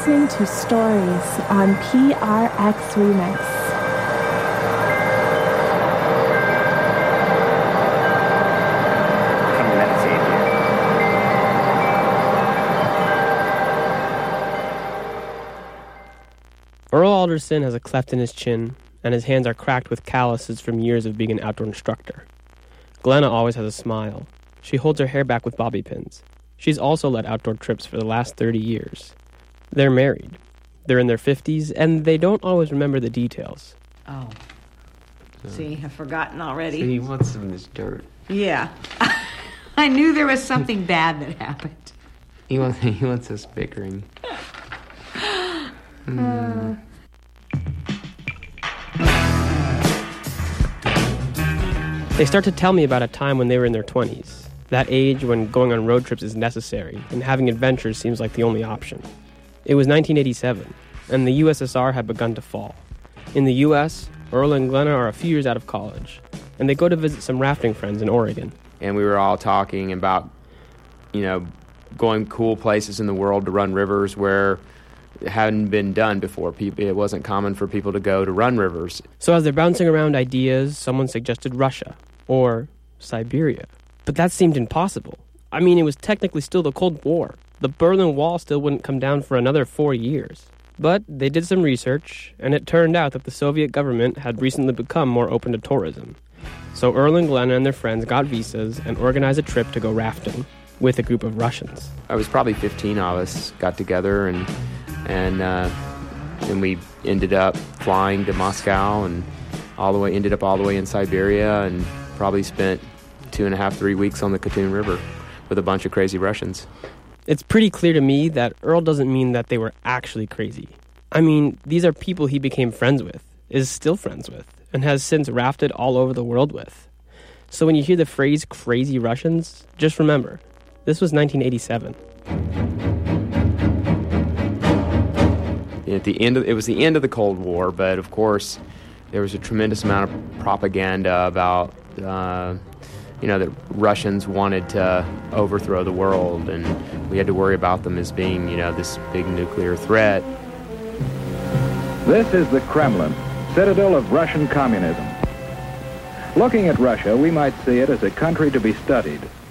listening to Stories on PRX Remix. Come meditate here. Earl Alderson has a cleft in his chin, and his hands are cracked with calluses from years of being an outdoor instructor. Glenna always has a smile. She holds her hair back with bobby pins. She's also led outdoor trips for the last 30 years. They're married. They're in their 50s, and they don't always remember the details. Oh. See, I've forgotten already. So he wants some of this dirt. Yeah. I knew there was something bad that happened. He wants us bickering. They start to tell me about a time when they were in their 20s, that age when going on road trips is necessary and having adventures seems like the only option. It was 1987, and the USSR had begun to fall. In the US, Earl and Glenna are a few years out of college, and they go to visit some rafting friends in Oregon. And we were all talking about, going cool places in the world to run rivers where it hadn't been done before. It wasn't common for people to go to run rivers. So as they're bouncing around ideas, someone suggested Russia, or Siberia. But that seemed impossible. I mean, it was technically still the Cold War. The Berlin Wall still wouldn't come down for another 4 years. But they did some research, and it turned out that the Soviet government had recently become more open to tourism. So Earl and Glenna and their friends got visas and organized a trip to go rafting with a group of Russians. I was probably 15 of us got together, and we ended up flying to Moscow and ended up all the way in Siberia, and probably spent 2.5, 3 weeks on the Katun River with a bunch of crazy Russians. It's pretty clear to me that Earl doesn't mean that they were actually crazy. I mean, these are people he became friends with, is still friends with, and has since rafted all over the world with. So when you hear the phrase crazy Russians, just remember, this was 1987. It was the end of the Cold War, but of course there was a tremendous amount of propaganda about that Russians wanted to overthrow the world, and we had to worry about them as being this big nuclear threat. This is the Kremlin, citadel of Russian communism. Looking at Russia, we might see it as a country to be studied.